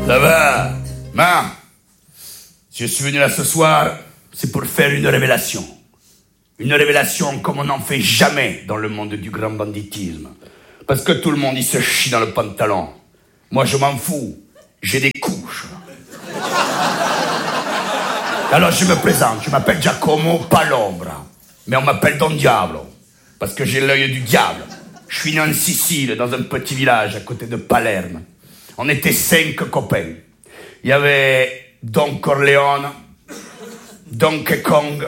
Ça va? Ma, si je suis venu là ce soir, c'est pour faire une révélation. Une révélation comme on n'en fait jamais dans le monde du grand banditisme. Parce que tout le monde, il se chie dans le pantalon. Moi, je m'en fous. J'ai des couches. Alors, je me présente. Je m'appelle Giacomo Palombra. Mais on m'appelle Don Diablo. Parce que j'ai l'œil du diable. Je suis né en Sicile, dans un petit village à côté de Palerme. On était 5 copains. Il y avait Don Corleone, Donkey Kong,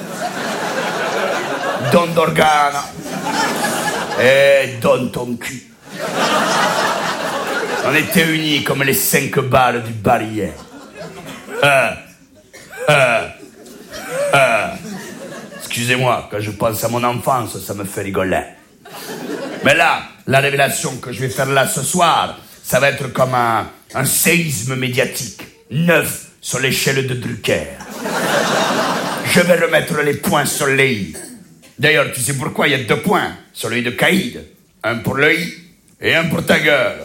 Don Dorgana et Don Ton cul. On était unis comme les 5 balles du barillet. Excusez-moi, quand je pense à mon enfance, ça me fait rigoler. Mais là, la révélation que je vais faire là ce soir, ça va être comme un séisme médiatique, 9 sur l'échelle de Drucker. Je vais remettre les points sur les i. D'ailleurs, tu sais pourquoi il y a 2 points sur le i de Caïd? Un pour le i et un pour ta gueule.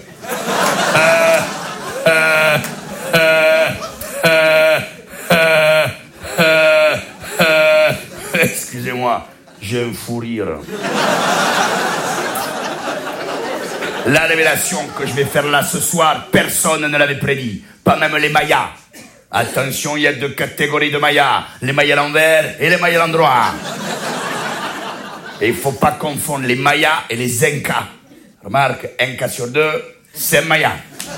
Excusez-moi, j'ai un fou rire. La révélation que je vais faire là ce soir, personne ne l'avait prédit. Pas même les Mayas. Attention, il y a 2 catégories de Mayas. Les Mayas à l'envers et les Mayas à l'endroit. Et il ne faut pas confondre les Mayas et les Incas. Remarque, un cas sur 2, c'est un Maya.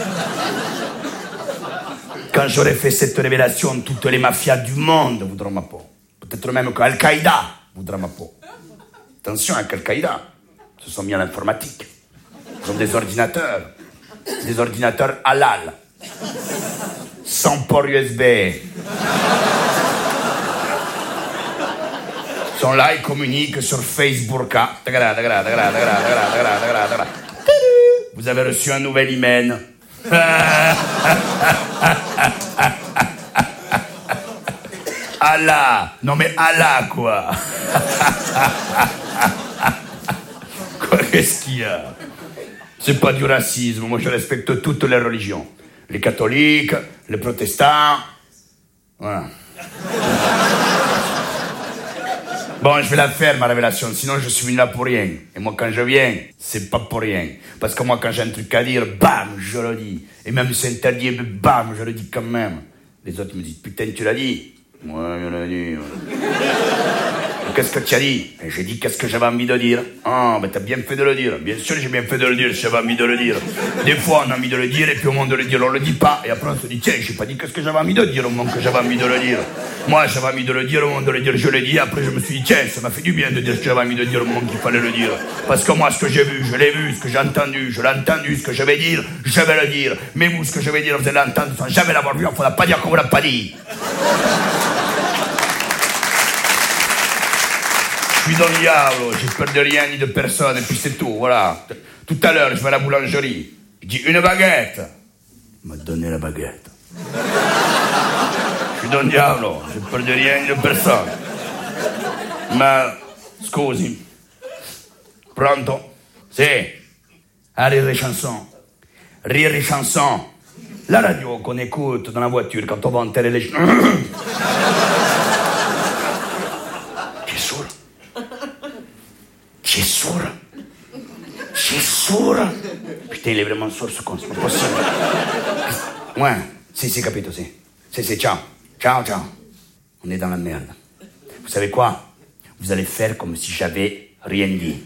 Quand j'aurai fait cette révélation, toutes les mafias du monde voudront ma peau. Peut-être même qu'Al-Qaïda voudra ma peau. Attention avec Al-Qaïda. Ils se sont mis à l'informatique. Ils ont des ordinateurs halal. Sans port USB. Ils sont là, ils communiquent sur Facebook. Vous avez reçu un nouvel email. Allah. Non mais Allah, quoi. Quoi, qu'est-ce qu'il y a? C'est pas du racisme. Moi, je respecte toutes les religions. Les catholiques, les protestants. Voilà. Bon, je vais la faire, ma révélation. Sinon, je suis venu là pour rien. Et moi, quand je viens, c'est pas pour rien. Parce que moi, quand j'ai un truc à dire, bam, je le dis. Et même si c'est interdit, bam, je le dis quand même. Les autres me disent, putain, tu l'as dit? Ouais, je l'ai dit. Qu'est-ce que tu as dit? Et j'ai dit qu'est-ce que j'avais envie de dire. Ah, ben t'as bien fait de le dire. Bien sûr, j'ai bien fait de le dire, j'avais envie de le dire. Des fois, on a envie de le dire, et puis au moment de le dire, on le dit pas. Et après, on se dit, tiens, j'ai pas dit qu'est-ce que j'avais envie de dire au moment que j'avais envie de le dire. Moi, j'avais envie de le dire, au moment de le dire, je l'ai dit. Après, je me suis dit, tiens, ça m'a fait du bien de dire ce que j'avais envie de dire au moment qu'il fallait le dire. Parce que moi, ce que j'ai vu, je l'ai vu. Ce que j'ai entendu, je l'ai entendu. Ce que je vais dire, je vais le dire. Mais vous, ce que je vais dire, vous allez l'entendre sans jamais l'avoir vu. Il ne faudra pas dire qu'on vous l'a pas dit. Je suis Don Diablo, j'ai peur de rien ni de personne, et puis c'est tout, voilà. Tout à l'heure, je vais à la boulangerie. Je dis une baguette. Il m'a donné la baguette. Je suis Don Diablo, j'ai peur de rien ni de personne. Ma, scusi. Pronto? Sì. Ah, rire et chanson. Rire et chanson. La radio qu'on écoute dans la voiture quand on va enterrer les... Tu es sourd? Tu es sourd? Putain, il est vraiment sourd, ce con, c'est pas possible. Ouais, si, capito, si. Si, ciao. Ciao. On est dans la merde. Vous savez quoi? Vous allez faire comme si j'avais rien dit.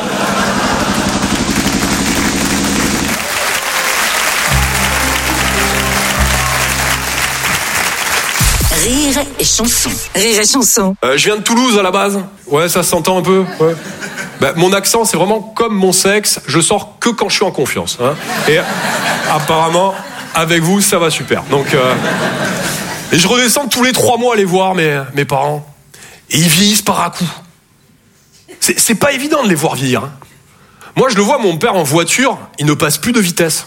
Rire et chanson. Rire et chanson. Je viens de Toulouse à la base. Ouais, ça s'entend un peu. Ouais. Bah, mon accent, c'est vraiment comme mon sexe. Je sors que quand je suis en confiance. Hein. Et apparemment, avec vous, ça va super. Donc, et je redescends tous les 3 mois aller voir mes parents. Et ils vieillissent par à coups. C'est pas évident de les voir vieillir. Hein. Moi, je le vois, mon père en voiture, il ne passe plus de vitesse.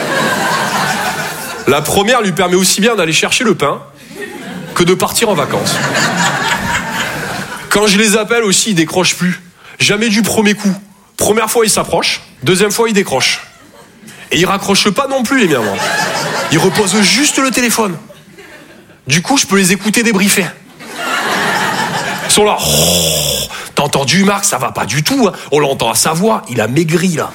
La première lui permet aussi bien d'aller chercher le pain que de partir en vacances. Quand je les appelle aussi, ils décrochent plus. Jamais du premier coup. Première fois, ils s'approchent. Deuxième fois, ils décrochent. Et ils raccrochent pas non plus, les miens, moi. Ils reposent juste le téléphone. Du coup, je peux les écouter débriefer. Ils sont là. Oh, t'as entendu, Marc, ça va pas du tout. Hein. On l'entend à sa voix. Il a maigri, là.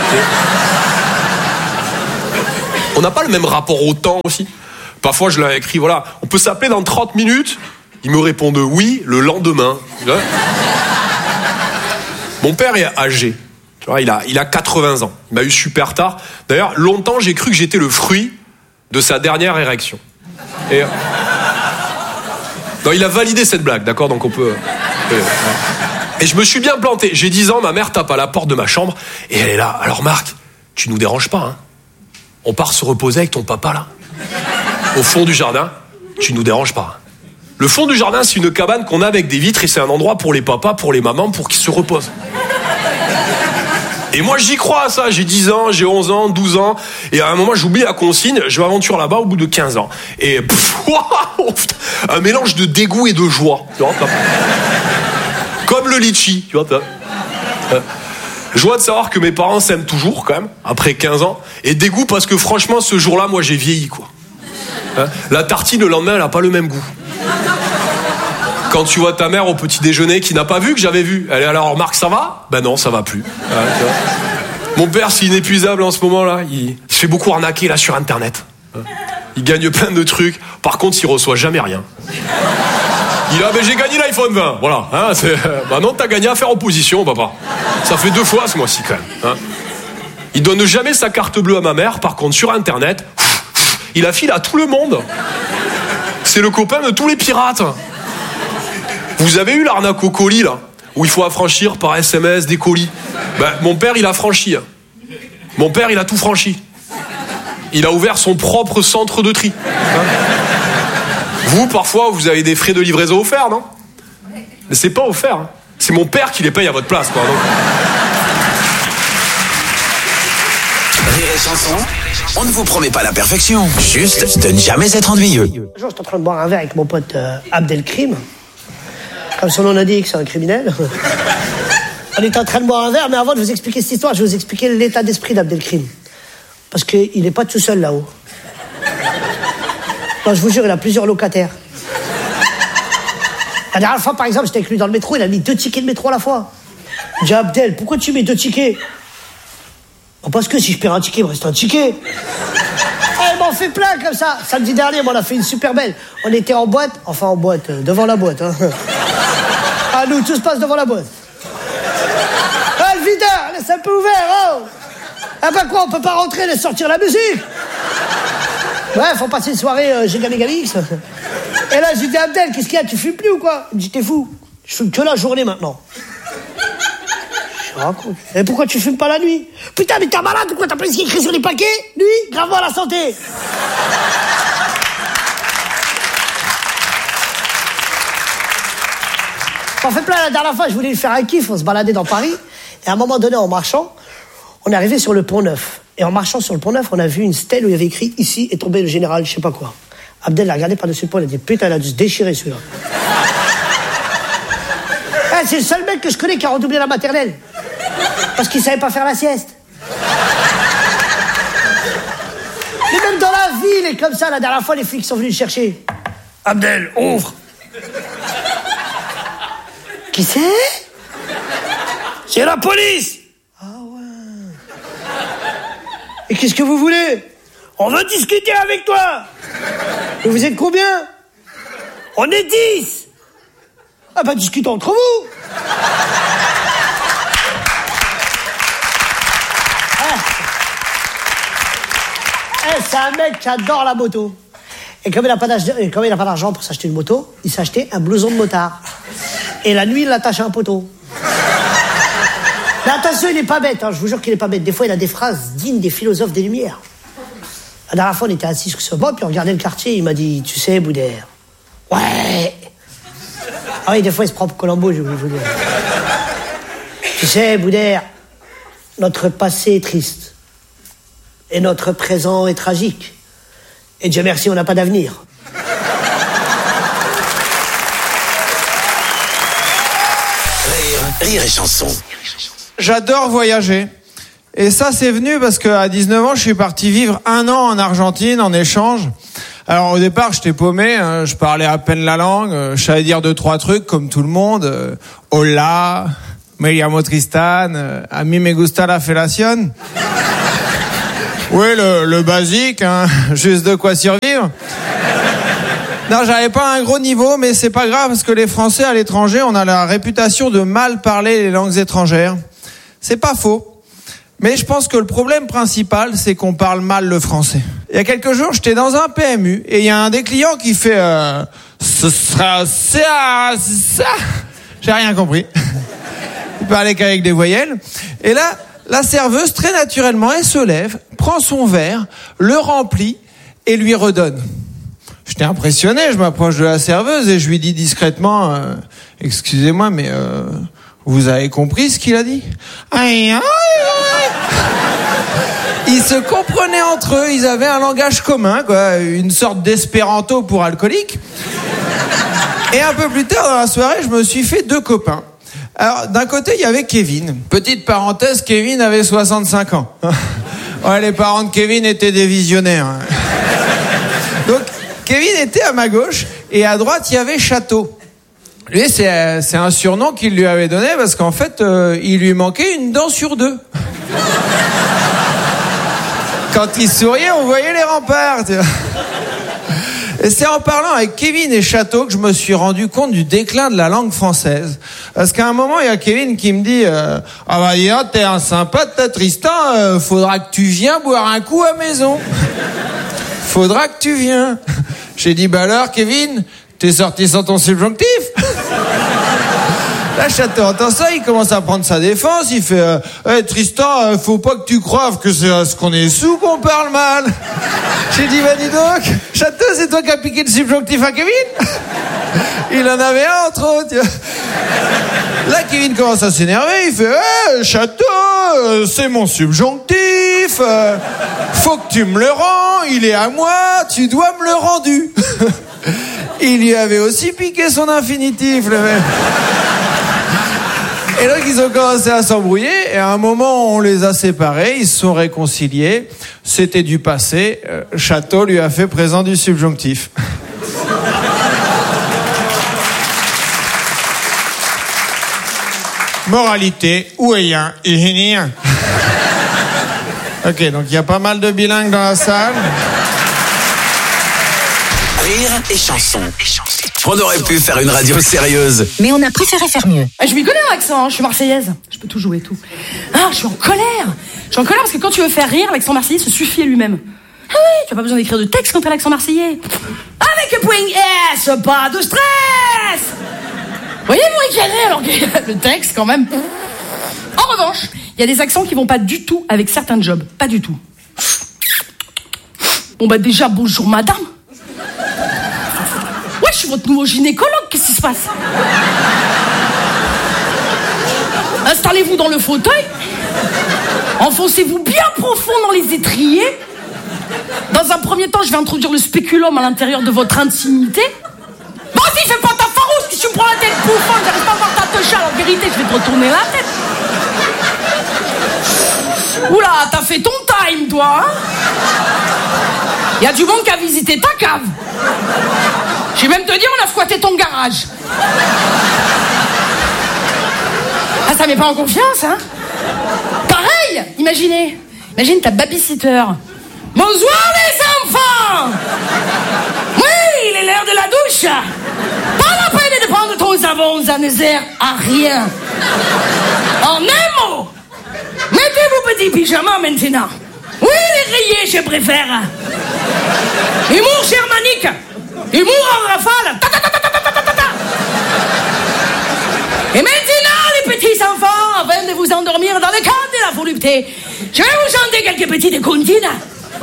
On n'a pas le même rapport au temps aussi. Parfois, je leur ai écrit, voilà, on peut s'appeler dans 30 minutes. Ils me répondent oui le lendemain. Mon père est âgé. Tu vois, il a 80 ans. Il m'a eu super tard. D'ailleurs, longtemps, j'ai cru que j'étais le fruit de sa dernière érection. Et non, il a validé cette blague, d'accord ? Donc on peut... Et je me suis bien planté. J'ai 10 ans, ma mère tape à la porte de ma chambre et elle est là. Alors Marc, tu nous déranges pas, hein ? On part se reposer avec ton papa, là. Au fond du jardin, tu nous déranges pas. Le fond du jardin, c'est une cabane qu'on a avec des vitres et c'est un endroit pour les papas, pour les mamans, pour qu'ils se reposent. Et moi, j'y crois à ça. J'ai 10 ans, j'ai 11 ans, 12 ans. Et à un moment, j'oublie la consigne. Je m'aventure là-bas au bout de 15 ans. Et un mélange de dégoût et de joie. Tu vois, comme le litchi. Tu vois, joie de savoir que mes parents s'aiment toujours, quand même, après 15 ans. Et dégoût parce que franchement, ce jour-là, moi, j'ai vieilli, quoi. La tartine, le lendemain, elle n'a pas le même goût. Quand tu vois ta mère au petit déjeuner qui n'a pas vu que j'avais vu, elle est alors, Marc, ça va ? Ben non, ça va plus. Mon père, c'est inépuisable en ce moment-là. Il se fait beaucoup arnaquer là sur Internet. Il gagne plein de trucs. Par contre, il reçoit jamais rien. Il a, ben j'ai gagné l'iPhone 20. Voilà. Bah non, t'as gagné à faire opposition, papa. Ça fait 2 fois ce mois-ci quand même. Il donne jamais sa carte bleue à ma mère. Par contre, sur Internet, il la file à tout le monde. C'est le copain de tous les pirates. Vous avez eu l'arnaque au colis, là, où il faut affranchir par SMS des colis. Ben, mon père, il a franchi. Mon père, il a tout franchi. Il a ouvert son propre centre de tri. Vous, parfois, vous avez des frais de livraison offerts, non ? Mais c'est pas offert. Hein. C'est mon père qui les paye à votre place, quoi. Donc... Rire et chanson, on ne vous promet pas la perfection, juste de ne jamais être ennuyeux. Un jour, j'étais en train de boire un verre avec mon pote Abdelkrim. Comme son nom l'indique, c'est un criminel. On était en train de boire un verre, mais avant de vous expliquer cette histoire, je vais vous expliquer l'état d'esprit d'Abdelkrim. Parce qu'il n'est pas tout seul là-haut. Non, je vous jure, il a plusieurs locataires. La dernière fois, par exemple, j'étais avec lui dans le métro, il a mis 2 tickets de métro à la fois. J'ai dit, Abdel, pourquoi tu mets 2 tickets ? Parce que si je perds un ticket, il me reste un ticket. Il m'en fait plein comme ça. Samedi dernier, on a fait une super belle. On était en boîte, devant la boîte. Hein. Ah, nous, tout se passe devant la boîte. Ah, le videur, laisse un peu ouvert, oh. Ah bah quoi, on peut pas rentrer, laisse sortir la musique. Bref, on passe une soirée Giga Megamix. Et là, j'ai dit, Abdel, qu'est-ce qu'il y a, tu fumes plus ou quoi ? Il me dit, t'es fou, je fume que la journée maintenant. Je raconte. Et pourquoi tu fumes pas la nuit ? Putain, mais t'es malade ou quoi ? T'as pas ce qui est écrit sur les paquets ? Nuit, gravement à la santé. On fait plein la dernière fois, je voulais lui faire un kiff, on se baladait dans Paris. Et à un moment donné, en marchant, on est arrivé sur le Pont Neuf. Et en marchant sur le Pont Neuf, on a vu une stèle où il y avait écrit « Ici est tombé le général, je sais pas quoi ». Abdel l'a regardé par-dessus le pont, il a dit « Putain, il a dû se déchirer celui-là ». C'est le seul mec que je connais qui a redoublé la maternelle. Parce qu'il savait pas faire la sieste. Mais même dans la ville, et comme ça, la dernière fois, les flics sont venus le chercher. « Abdel, ouvre !» Qui c'est ? C'est la police. Ah ouais. Et qu'est-ce que vous voulez ? On veut discuter avec toi. Et vous êtes combien ? On est 10. Ah bah discutez entre vous. C'est un mec qui adore la moto. Et comme il n'a pas d'argent pour s'acheter une moto, il s'est acheté un blouson de motard. Et la nuit, il l'attache à un poteau. Mais attention, il n'est pas bête, hein, je vous jure qu'il n'est pas bête. Des fois, il a des phrases dignes des philosophes des Lumières. La dernière fois, on était assis sur ce banc, puis on regardait le quartier, il m'a dit, tu sais, Boudère. Ouais. Ah oui, des fois, il se prend pour Colombo, je vous dire. Tu sais, Boudère, notre passé est triste. Et notre présent est tragique. Et Dieu merci, on n'a pas d'avenir. Rire et chanson. J'adore voyager. Et ça, c'est venu parce qu'à 19 ans, je suis parti vivre 1 an en Argentine en échange. Alors au départ, j'étais paumé, hein, je parlais à peine la langue, je savais dire 2-3 trucs comme tout le monde. Hola, me llamo Tristan, a mí me gusta la fellation. Oui, le basique, hein, juste de quoi survivre. Non, j'avais pas un gros niveau, mais c'est pas grave parce que les Français à l'étranger, on a la réputation de mal parler les langues étrangères. C'est pas faux. Mais je pense que le problème principal, c'est qu'on parle mal le français. Il y a quelques jours, j'étais dans un PMU et il y a un des clients qui fait ce sera ça. J'ai rien compris. Il parlait qu'avec des voyelles. Et là, la serveuse, très naturellement, elle se lève, prend son verre, le remplit et lui redonne. J'étais impressionné, je m'approche de la serveuse et je lui dis discrètement excusez-moi, mais vous avez compris ce qu'il a dit ? Aïe, aïe, aïe. Ils se comprenaient entre eux, ils avaient un langage commun, quoi, une sorte d'espéranto pour alcooliques. Et un peu plus tard dans la soirée, je me suis fait 2 copains. Alors, d'un côté, il y avait Kevin. Petite parenthèse, Kevin avait 65 ans. Ouais, les parents de Kevin étaient des visionnaires. Donc, Kevin était à ma gauche, et à droite, il y avait Château. Lui, c'est un surnom qu'il lui avait donné, parce qu'en fait, il lui manquait une dent sur 2. Quand il souriait, on voyait les remparts. Et c'est en parlant avec Kevin et Château que je me suis rendu compte du déclin de la langue française. Parce qu'à un moment, il y a Kevin qui me dit ah bah dis donc, t'es un sympa, Tristan, faudra que tu viennes boire un coup à maison. Faudra que tu viennes. J'ai dit bah alors, Kevin, t'es sorti sans ton subjonctif. Là, Château entend ça, il commence à prendre sa défense, il fait Tristan, faut pas que tu croives que c'est parce qu'on est sous qu'on parle mal. J'ai dit bah dis donc, Château, c'est toi qui as piqué le subjonctif à Kevin. Il en avait un entre autres. Là, Kevin commence à s'énerver, il fait Château, c'est mon subjonctif, faut que tu me le rends, il est à moi, tu dois me le rendu. Il lui avait aussi piqué son infinitif, le mec. Et donc ils ont commencé à s'embrouiller et à un moment on les a séparés, ils se sont réconciliés, c'était du passé, Château lui a fait présent du subjonctif. Moralité, où est un ingénieur? Ok, donc il y a pas mal de bilingues dans la salle. Rire et chanson. On aurait pu faire une radio sérieuse. Mais on a préféré faire mieux. Je m'y connais en accent, je suis marseillaise. Je peux tout jouer et tout. Ah, je suis en colère. Je suis en colère parce que quand tu veux faire rire, l'accent marseillais se suffit à lui-même. Ah oui, tu n'as pas besoin d'écrire de texte quand t'as l'accent marseillais. Avec un point S, pas de stress. Voyez-vous, éclairé alors que le texte quand même. En revanche, il y a des accents qui vont pas du tout avec certains jobs. Pas du tout. Bon bah déjà, bonjour madame. Ouais, je suis votre nouveau gynécologue, qu'est-ce qui se passe? Installez-vous dans le fauteuil. Enfoncez-vous bien profond dans les étriers. Dans un premier temps, je vais introduire le spéculum à l'intérieur de votre intimité. Vas-y, fais pas ta farouche, si tu me prends la tête bouffante, j'arrive pas à voir ta touche, en vérité, je vais te retourner la tête. Oula, t'as fait ton time, toi, hein? Y a du monde qui a visité ta cave. Je vais même te dire, on a squatté ton garage. Ah, ça met pas en confiance, hein? Pareil, imagine ta babysitter. Bonsoir les enfants! Oui, il est l'heure de la douche. Pas la peine de prendre ton savon, ça ne sert à rien. En un mot, mettez vos petits pyjamas maintenant. Oui, les rayés, je préfère. Humour germanique. Humour en rafale. Ta, ta, ta, ta, ta, ta, ta, ta. Et maintenant, les petits enfants, afin de vous endormir dans le cadre de la volupté, je vais vous chanter quelques petites comptines. 1, 2,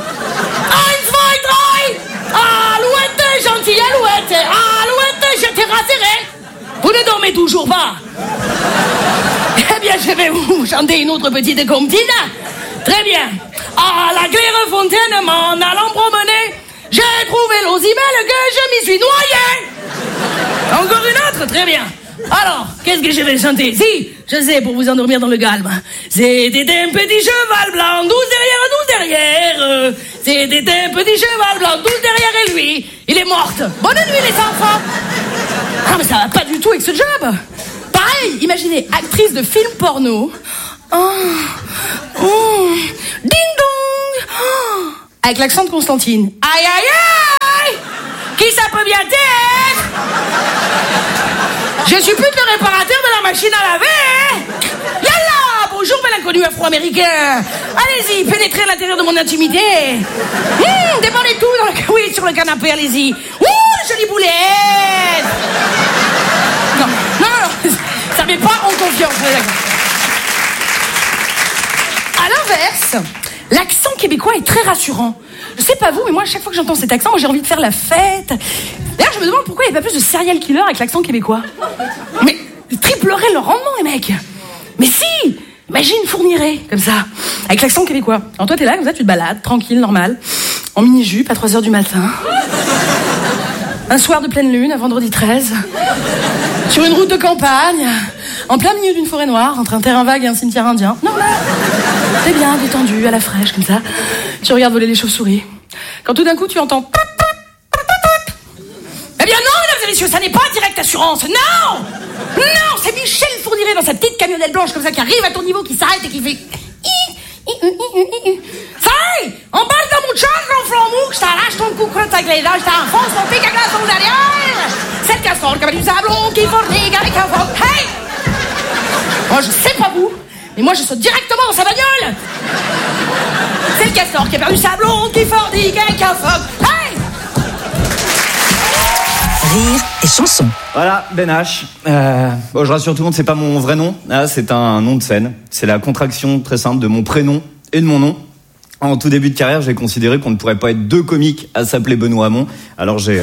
3. Alouette, gentille alouette. Alouette, je te rasserai. Vous ne dormez toujours pas. Eh bien, je vais vous chanter une autre petite comptine. Très bien. À la Clairefontaine, m'en allant promener, j'ai trouvé l'osimel que je m'y suis noyé. Encore une autre, très bien. Alors, qu'est-ce que je vais chanter? Si, je sais, pour vous endormir dans le calme. C'était un petit cheval blanc, 12 derrière. C'était un petit cheval blanc, 12 derrière et lui, il est morte. Bonne nuit les enfants. Ah mais ça va pas du tout avec ce job. Pareil, imaginez, actrice de film porno. Ding dong. Avec l'accent de Constantine. Aïe aïe aïe. Qui ça peut bien être? Je suis plus que le réparateur de la machine à laver. Yallah, bonjour bel inconnu afro-américain. Allez-y, pénétrez à l'intérieur de mon intimité. Déballez tout dans oui, sur le canapé, allez-y. Jolie boulette. Non, ça met pas en confiance. À l'inverse, l'accent québécois est très rassurant. Je sais pas vous, mais moi, à chaque fois que j'entends cet accent, j'ai envie de faire la fête. D'ailleurs, je me demande pourquoi il n'y a pas plus de serial killer avec l'accent québécois. Mais ils tripleraient leur rendement, les mecs. Mais si, imagine Fourniret, comme ça, avec l'accent québécois. Alors toi, t'es là, comme ça, tu te balades, tranquille, normal, en mini-jupe à 3h du matin. Un soir de pleine lune, un vendredi 13, sur une route de campagne, en plein milieu d'une forêt noire, entre un terrain vague et un cimetière indien. Normal. T'es bien, détendu, à la fraîche, comme ça. Tu regardes voler les chauves-souris. Quand tout d'un coup, tu entends... Eh bien non, mesdames et messieurs, ça n'est pas Direct Assurance. Non. Non, c'est Michel Fourniret dans sa petite camionnette blanche, comme ça, qui arrive à ton niveau, qui s'arrête et qui fait... Sai! Embarque dans mon char, grand flanc mou, que je t'arrache ton cou crotte avec les dents, je t'enfonce ton pic à glace au derrière! C'est le castor qui avait du sablon, qui fornique avec un froc. Hey! Moi, je sais pas vous, mais moi, je saute directement dans sa bagnole! C'est le castor qui a perdu du sablon, qui fornique avec un froc. Hey! Rire et chanson. Voilà, Ben H. Bon, je rassure tout le monde, c'est pas mon vrai nom. C'est un nom de scène. C'est la contraction très simple de mon prénom et de mon nom. En tout début de carrière, j'ai considéré qu'on ne pourrait pas être deux comiques à s'appeler Benoît Hamon. Alors j'ai...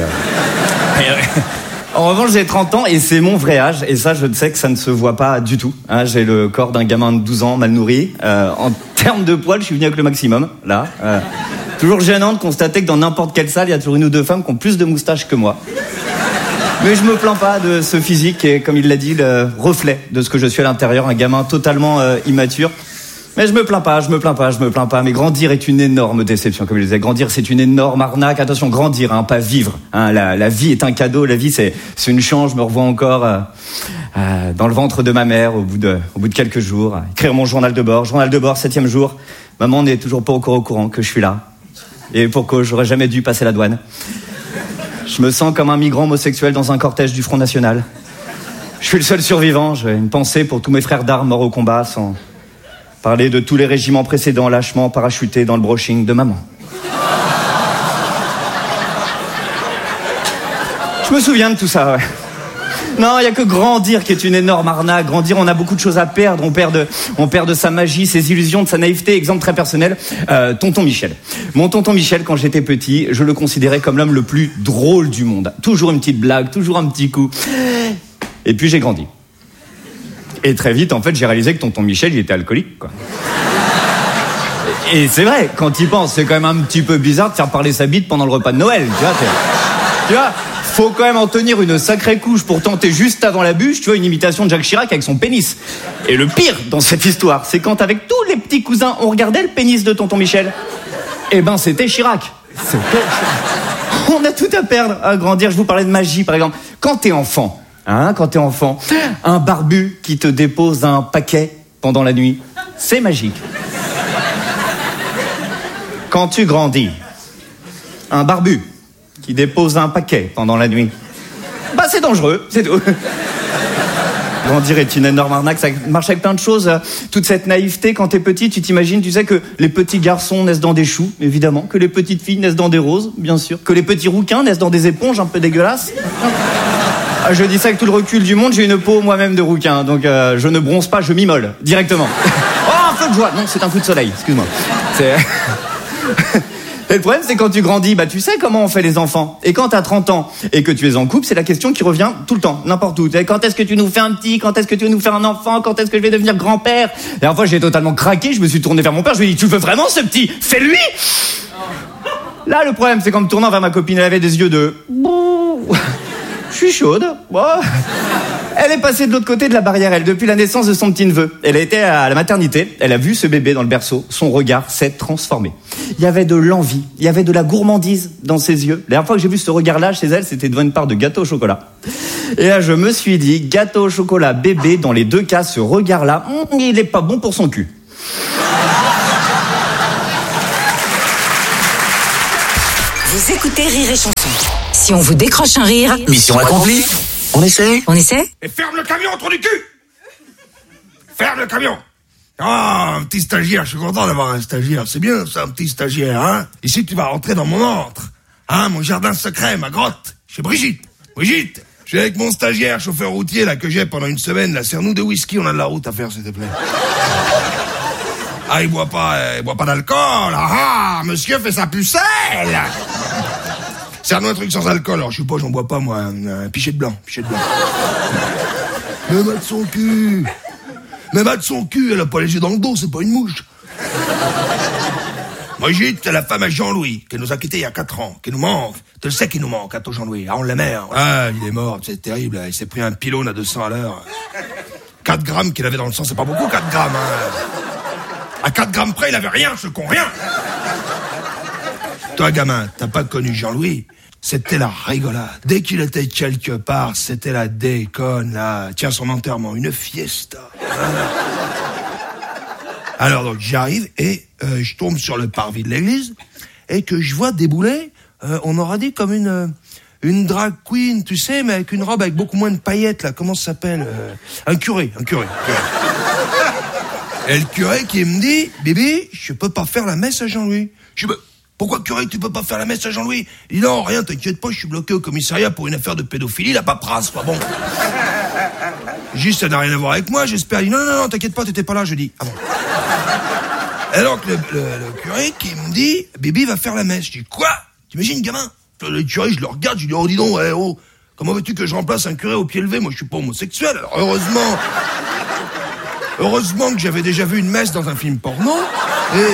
En revanche, j'ai 30 ans et c'est mon vrai âge. Et ça, je sais que ça ne se voit pas du tout. J'ai le corps d'un gamin de 12 ans, mal nourri. En termes de poids, je suis venu avec le maximum, là. Toujours gênant de constater que dans n'importe quelle salle, il y a toujours une ou deux femmes qui ont plus de moustaches que moi. Mais je me plains pas de ce physique qui est, comme il l'a dit, le reflet de ce que je suis à l'intérieur, un gamin totalement immature. Mais je me plains pas. Mais grandir est une énorme déception, comme je le disais. Grandir, c'est une énorme arnaque. Attention, grandir, pas vivre. La vie est un cadeau. La vie, c'est une chance. Je me revois encore dans le ventre de ma mère au bout de quelques jours. Écrire mon journal de bord. Journal de bord, 7e jour. Maman n'est toujours pas encore au courant que je suis là. Et pour cause, j'aurais jamais dû passer la douane. Je me sens comme un migrant homosexuel dans un cortège du Front National. Je suis le seul survivant. J'ai une pensée pour tous mes frères d'armes morts au combat, sans parler de tous les régiments précédents lâchement parachutés dans le brushing de maman. Je me souviens de tout ça, ouais. Non, il n'y a que grandir qui est une énorme arnaque. Grandir, on a beaucoup de choses à perdre. On perd de sa magie, ses illusions, de sa naïveté. Exemple très personnel, tonton Michel. Mon tonton Michel, quand j'étais petit, je le considérais comme l'homme le plus drôle du monde. Toujours une petite blague, toujours un petit coup. Et puis j'ai grandi. Et très vite, en fait, j'ai réalisé que tonton Michel, il était alcoolique, quoi. Et c'est vrai, quand il pense, c'est quand même un petit peu bizarre de faire parler sa bite pendant le repas de Noël, tu vois, faut quand même en tenir une sacrée couche pour tenter juste avant la bûche, tu vois, une imitation de Jacques Chirac avec son pénis. Et le pire dans cette histoire, c'est quand avec tous les petits cousins, on regardait le pénis de tonton Michel. Eh ben, c'était Chirac. On a tout à perdre à grandir. Je vous parlais de magie, par exemple. Quand t'es enfant, un barbu qui te dépose un paquet pendant la nuit, c'est magique. Quand tu grandis, un barbu qui dépose un paquet pendant la nuit, bah c'est dangereux, c'est tout. Grandir est une énorme arnaque, ça marche avec plein de choses. Toute cette naïveté, quand t'es petit, tu t'imagines, tu sais que les petits garçons naissent dans des choux, évidemment, que les petites filles naissent dans des roses, bien sûr, que les petits rouquins naissent dans des éponges un peu dégueulasses. Je dis ça avec tout le recul du monde, j'ai une peau moi-même de rouquin, donc je ne bronze pas, je m'immole, directement. Oh, un feu de joie. Non, c'est un coup de soleil, excuse-moi. Et le problème, c'est quand tu grandis, bah tu sais comment on fait les enfants. Et quand t'as 30 ans et que tu es en couple, c'est la question qui revient tout le temps, n'importe où. Quand est-ce que tu nous fais un petit? Quand est-ce que tu veux nous faire un enfant? Quand est-ce que je vais devenir grand-père? La dernière fois, j'ai totalement craqué, je me suis tourné vers mon père, je lui ai dit, tu veux vraiment ce petit? Fais-lui! Là, le problème, c'est qu'en me tournant vers ma copine, elle avait des yeux de... Je suis chaude. Elle est passée de l'autre côté de la barrière, elle, depuis la naissance de son petit-neveu. Elle a été à la maternité, elle a vu ce bébé dans le berceau, son regard s'est transformé. Il y avait de l'envie, il y avait de la gourmandise dans ses yeux. La dernière fois que j'ai vu ce regard-là chez elle, c'était devant une part de gâteau au chocolat. Et là, je me suis dit, gâteau au chocolat, bébé, dans les deux cas, ce regard-là, il est pas bon pour son cul. Vous écoutez Rire et Chanson. Si on vous décroche un rire, Mission accomplie. On essaie? on essaie? Et ferme le camion, trou du cul! Ferme le camion! Ah, un petit stagiaire, je suis content d'avoir un stagiaire. C'est bien ça, un petit stagiaire, hein? Ici, tu vas rentrer dans mon antre. Hein, mon jardin secret, ma grotte. Chez Brigitte. Brigitte, je suis avec mon stagiaire, chauffeur routier, là, que j'ai pendant une semaine, là. Serre-nous de whisky, on a de la route à faire, s'il te plaît. Ah, il boit pas d'alcool. Ah, monsieur fait sa pucelle. Serre-nous un truc sans alcool. Alors, je sais pas, j'en bois pas, moi. Un pichet de blanc. Mais va de son cul. Elle a pas les yeux dans le dos, c'est pas une mouche. Brigitte, c'est la femme à Jean-Louis, qui nous a quittés il y a 4 ans, qui nous manque. Tu le sais qu'il nous manque, à toi Jean-Louis. Ah, on l'aimait. Hein. Ah, il est mort, c'est terrible. Il s'est pris un pylône à 200 à l'heure. 4 grammes qu'il avait dans le sang, c'est pas beaucoup, 4 grammes. Hein. À 4 grammes près, il avait rien, ce con, rien. Toi, gamin, t'as pas connu Jean-Louis? C'était la rigolade. Dès qu'il était quelque part, c'était la déconne, là. Tiens, son enterrement, une fiesta. Alors, donc, j'arrive et je tombe sur le parvis de l'église et que je vois débouler, on aura dit comme une drag queen, tu sais, mais avec une robe avec beaucoup moins de paillettes, là. Comment ça s'appelle? Un curé. Et le curé qui me dit, bébé, je peux pas faire la messe à Jean-Louis. Je dis, pourquoi curé, tu peux pas faire la messe à Jean-Louis? Il dit, non, rien, t'inquiète pas, je suis bloqué au commissariat pour une affaire de pédophilie, la paperasse, quoi, bon. Juste, ça n'a rien à voir avec moi, j'espère. Il dit, non, t'inquiète pas, t'étais pas là, je dis. Ah bon. Et donc, le curé qui me dit, Bibi va faire la messe. Je dis, quoi? T'imagines, gamin? Le curé, je le regarde, je lui dis, oh, dis donc, comment veux-tu que je remplace un curé au pied levé? Moi, je suis pas homosexuel, alors heureusement que j'avais déjà vu une messe dans un film porno, et...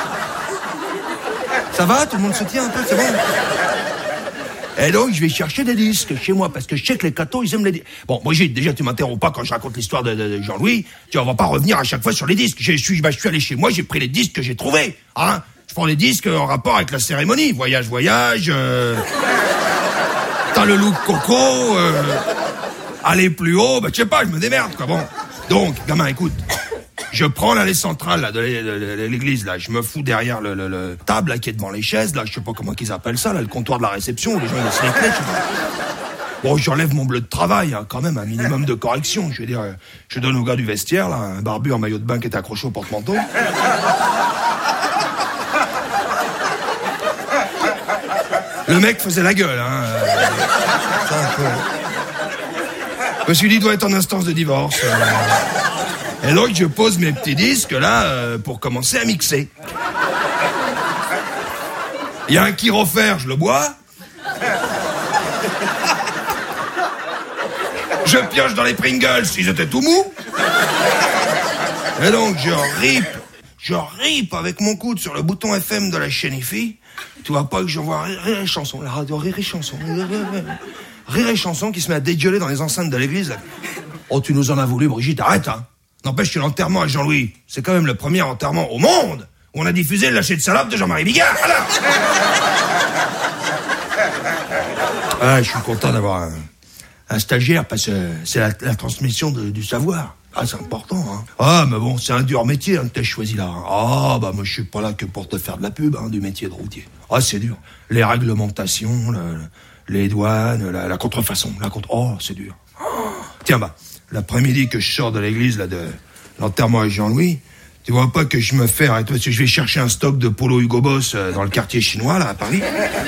Ça va, tout le monde se tient un peu, c'est bon. Et donc, je vais chercher des disques chez moi, parce que je sais que les cathos, ils aiment les disques. Bon, moi, déjà, tu m'interromps pas quand je raconte l'histoire de Jean-Louis. Tu vois, on va pas revenir à chaque fois sur les disques. Je suis allé chez moi, j'ai pris les disques que j'ai trouvés, hein. Je prends les disques en rapport avec la cérémonie. Voyage, t'as le look coco, aller plus haut, je sais pas, je me démerde, quoi, bon. Donc, gamin, écoute. Je prends l'allée centrale là, de l'église, là. Je me fous derrière le table là, qui est devant les chaises, là. Je sais pas comment qu'ils appellent ça, là, le comptoir de la réception, où les gens ils laissent les clés. Bon, j'enlève mon bleu de travail, hein, quand même, un minimum de correction. Je veux dire, je donne au gars du vestiaire, là, un barbu en maillot de bain qui est accroché au porte-manteau. Le mec faisait la gueule, hein. Je me suis dit, il doit être en instance de divorce. Et donc, je pose mes petits disques, là, pour commencer à mixer. Il y a un kyrofère, je le bois. Je pioche dans les Pringles, ils étaient tout mous. Et donc, je ripe avec mon coude sur le bouton FM de la chaîne IFI. Tu vois pas que j'envoie Rire et Chanson, la radio Rire et Chanson. Rire et Chanson qui se met à dégueuler dans les enceintes de l'église. Oh, tu nous en as voulu, Brigitte, arrête, hein. N'empêche que l'enterrement à Jean-Louis, c'est quand même le premier enterrement au monde où on a diffusé le lâcher de salope de Jean-Marie Bigard. Alors ah, je suis content d'avoir un stagiaire parce que c'est la transmission du savoir. Ah, c'est important, hein. Ah, mais bon, c'est un dur métier, hein, que t'as choisi là. Ah, bah, moi, je suis pas là que pour te faire de la pub, hein, du métier de routier. Ah, c'est dur. Les réglementations, les douanes, la contrefaçon, oh, c'est dur. Oh. Tiens, bah, l'après-midi que je sors de l'église, là, de l'enterrement avec Jean-Louis, tu vois pas que je me fais arrêter parce que je vais chercher un stock de Polo Hugo Boss dans le quartier chinois, là, à Paris.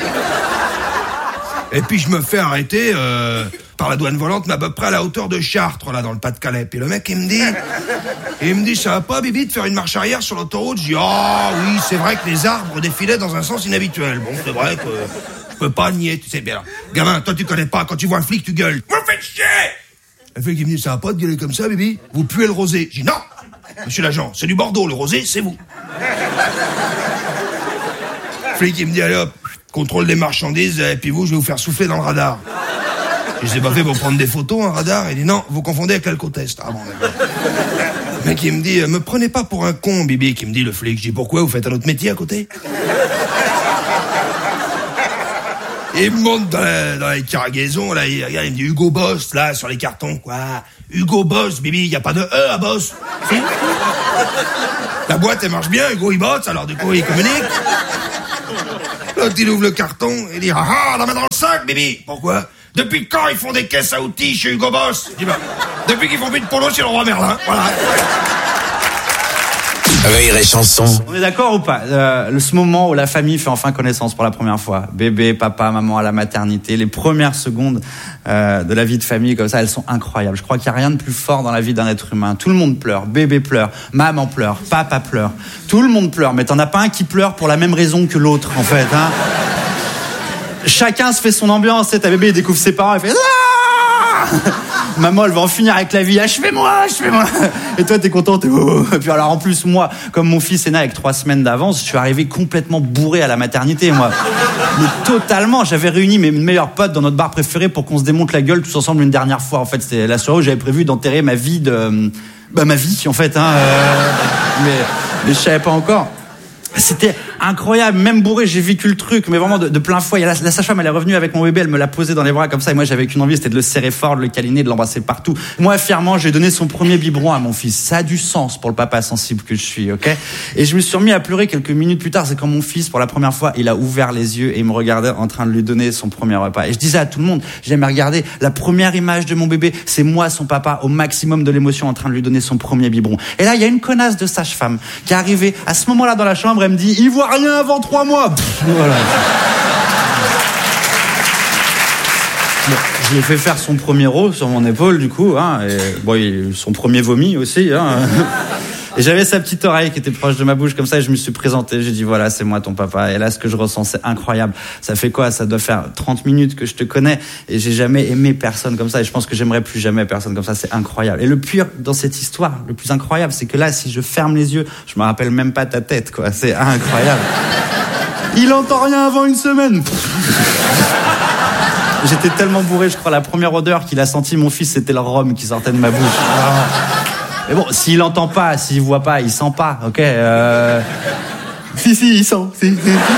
Et puis je me fais arrêter par la douane volante, mais à peu près à la hauteur de Chartres, là, dans le Pas-de-Calais. Puis le mec, il me dit, ça va pas, Bibi, de faire une marche arrière sur l'autoroute? Je dis, oui, c'est vrai que les arbres défilaient dans un sens inhabituel. Bon, c'est vrai que je peux pas nier, tu sais bien. Là. Gamin, toi, tu connais pas, quand tu vois un flic, tu gueules. Vous faites chier! Le flic, il me dit, ça va pas de gueuler comme ça, Bibi? Vous puez le rosé. Je dis, non! Monsieur l'agent, c'est du Bordeaux, le rosé, c'est vous. Le flic, il me dit, allez hop, contrôle des marchandises, et puis vous, je vais vous faire souffler dans le radar. Je sais pas fait pour prendre des photos, un radar. Il dit non, vous confondez avec l'alcotest. Ah bon, d'accord. Le mec, il me dit, me prenez pas pour un con, Bibi, qui me dit le flic. Je dis pourquoi, vous faites un autre métier à côté? Il me monte dans la cargaison, là, il regarde, il me dit Hugo Boss, là, sur les cartons, quoi. Hugo Boss, Bibi, y a pas de E à Boss. Si. La boîte, elle marche bien, Hugo, il bosse, alors du coup, il communique. L'autre, il ouvre le carton, il dit, ah, la main dans le sac, Bibi. Pourquoi? Depuis quand ils font des caisses à outils chez Hugo Boss? Je dis, bah, depuis qu'ils font plus de polo chez le roi Merlin, voilà. Rire et chanson. On est d'accord ou pas? Ce moment où la famille fait enfin connaissance pour la première fois. Bébé, papa, maman à la maternité. Les premières secondes de la vie de famille comme ça, elles sont incroyables. Je crois qu'il n'y a rien de plus fort dans la vie d'un être humain. Tout le monde pleure. Bébé pleure. Maman pleure. Papa pleure. Tout le monde pleure. Mais t'en as pas un qui pleure pour la même raison que l'autre, en fait. Hein. Chacun se fait son ambiance. Ta bébé, il découvre ses parents. Il fait... Maman, elle va en finir avec la vie. Achevez-moi. Et toi, t'es contente. Et puis alors, en plus, moi, comme mon fils est né avec 3 semaines d'avance, je suis arrivé complètement bourré à la maternité, moi. Mais totalement. J'avais réuni mes meilleurs potes dans notre bar préféré pour qu'on se démonte la gueule tous ensemble une dernière fois. En fait, c'était la soirée où j'avais prévu d'enterrer ma vie ma vie, en fait, hein. Mais je savais pas encore. C'était incroyable, même bourré, j'ai vécu le truc, mais vraiment de plein fouet. La sage-femme, elle est revenue avec mon bébé, elle me l'a posé dans les bras comme ça, et moi j'avais qu'une envie, c'était de le serrer fort, de le câliner, de l'embrasser partout. Moi, fièrement, j'ai donné son premier biberon à mon fils. Ça a du sens pour le papa sensible que je suis, ok? Et je me suis remis à pleurer quelques minutes plus tard, c'est quand mon fils, pour la première fois, il a ouvert les yeux et il me regardait en train de lui donner son premier repas. Et je disais à tout le monde, j'aimais regarder la première image de mon bébé, c'est moi, son papa, au maximum de l'émotion, en train de lui donner son premier biberon. Et là, il y a une connasse de sage-femme qui est arrivée à ce moment-là dans la chambre, elle me dit, il voit rien avant 3 mois. Voilà. Bon, je lui ai fait faire son premier rot sur mon épaule, du coup, hein, et bon, son premier vomi aussi, hein. Et j'avais sa petite oreille qui était proche de ma bouche comme ça, et je me suis présenté, j'ai dit voilà, c'est moi ton papa. Et là, ce que je ressens, c'est incroyable. Ça fait quoi? Ça doit faire 30 minutes que je te connais, et j'ai jamais aimé personne comme ça, et je pense que j'aimerais plus jamais personne comme ça. C'est incroyable. Et le pire dans cette histoire, le plus incroyable, c'est que là, si je ferme les yeux, je me rappelle même pas ta tête, quoi. C'est incroyable. Il entend rien avant une semaine. J'étais tellement bourré, je crois, la première odeur qu'il a senti, mon fils, c'était le rhum qui sortait de ma bouche. Mais bon, s'il entend pas, s'il voit pas, il sent pas, ok? Si, il sent. Si.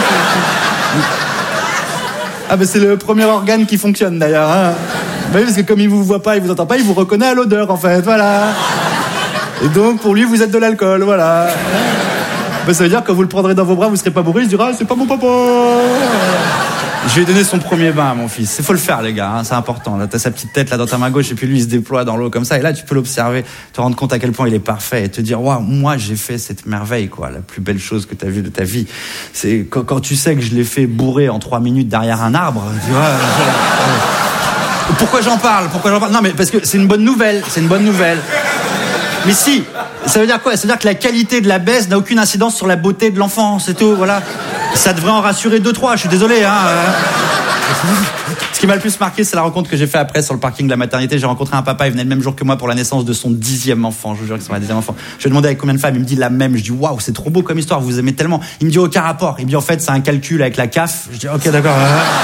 Ah ben c'est le premier organe qui fonctionne d'ailleurs, hein. Bah oui, parce que comme il vous voit pas, il vous entend pas, il vous reconnaît à l'odeur en fait, voilà. Et donc pour lui, vous êtes de l'alcool, voilà. Ben, ça veut dire que quand vous le prendrez dans vos bras, vous serez pas bourré, il se dira, c'est pas mon papa. Je lui ai donné son premier bain à mon fils. Il faut le faire, les gars, hein, c'est important. Là, t'as sa petite tête là dans ta main gauche, et puis lui, il se déploie dans l'eau comme ça. Et là, tu peux l'observer, te rendre compte à quel point il est parfait, et te dire, waouh, moi, j'ai fait cette merveille, quoi. La plus belle chose que t'as vue de ta vie. C'est quand tu sais que je l'ai fait bourrer en 3 minutes derrière un arbre, tu vois. Pourquoi j'en parle? Non, mais parce que c'est une bonne nouvelle. Mais si, ça veut dire quoi? Ça veut dire que la qualité de la baisse n'a aucune incidence sur la beauté de l'enfant, c'est tout, voilà. Ça devrait en rassurer 2-3, je suis désolé, hein. Ce qui m'a le plus marqué, c'est la rencontre que j'ai fait après sur le parking de la maternité. J'ai rencontré un papa, il venait le même jour que moi pour la naissance de son 10e enfant. Je vous jure que c'est mon 10e enfant. Je lui ai demandé avec combien de femmes, il me dit la même. Je dis waouh, c'est trop beau comme histoire, vous aimez tellement. Il me dit aucun rapport. Il me dit en fait, c'est un calcul avec la CAF. Je dis ok, d'accord.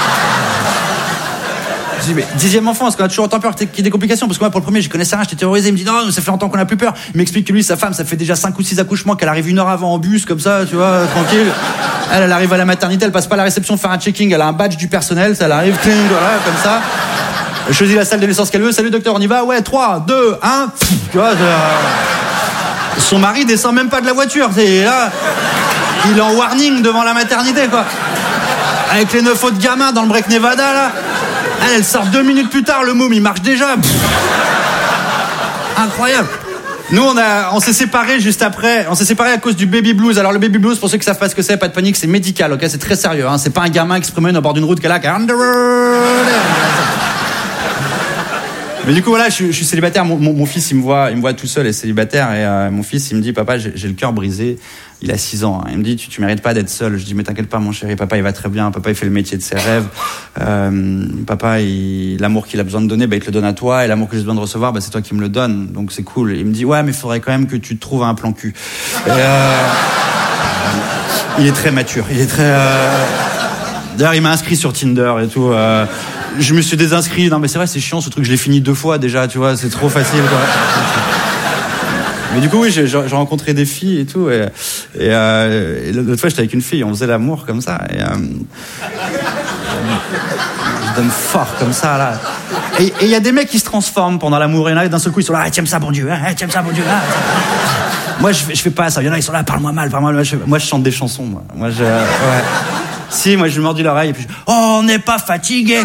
Je dis mais 10e enfant, est-ce qu'on a toujours autant peur qu'il y ait des complications? Parce que moi pour le premier je connaissais rien, j'étais terrorisé. Il me dit non, ça fait longtemps qu'on a plus peur. Il m'explique que lui, sa femme, ça fait déjà 5 ou 6 accouchements, qu'elle arrive 1 heure avant en bus comme ça, tu vois, tranquille. Elle arrive à la maternité, elle passe pas à la réception faire un checking, elle a un badge du personnel, ça elle arrive, cling, voilà, comme ça. Elle choisit la salle de naissance qu'elle veut, salut docteur, on y va, ouais, 3, 2, 1, tu vois. Son mari descend même pas de la voiture, c'est là, il est en warning devant la maternité, quoi. Avec les 9 autres gamins dans le break Nevada, là. Elle sort 2 minutes plus tard, le môme, il marche déjà. Incroyable. Nous, on s'est séparés juste après. On s'est séparés à cause du baby blues. Alors, le baby blues, pour ceux qui savent pas ce que c'est, pas de panique, c'est médical, ok? C'est très sérieux, hein. C'est pas un gamin qui se promène au bord d'une route qu'elle a, mais du coup, voilà, je suis célibataire. Mon fils, il me voit tout seul et célibataire. Et mon fils, il me dit, papa, j'ai le cœur brisé. Il a 6 ans. Il me dit, tu mérites pas d'être seul. Je dis, mais t'inquiète pas, mon chéri. Papa, il va très bien. Papa, il fait le métier de ses rêves. Papa, l'amour qu'il a besoin de donner, il te le donne à toi. Et l'amour que j'ai besoin de recevoir, c'est toi qui me le donnes. Donc, c'est cool. Et il me dit, ouais, mais il faudrait quand même que tu te trouves un plan cul. Il est très mature. D'ailleurs, il m'a inscrit sur Tinder et tout. je me suis désinscrit. Non mais c'est vrai, c'est chiant ce truc, je l'ai fini 2 fois déjà, tu vois, c'est trop facile quoi. Mais du coup oui, j'ai rencontré des filles et tout et l'autre fois j'étais avec une fille, on faisait l'amour comme ça et je donne fort comme ça là. Et il y a des mecs qui se transforment pendant l'amour, et là d'un seul coup ils sont là, tu aimes ça bon Dieu, tu aimes ça bon Dieu. Moi je fais pas ça, il y en a ils sont là, parle-moi mal, moi je chante des chansons moi. Ouais. Si, moi je lui mordis l'oreille et puis on n'est pas fatigué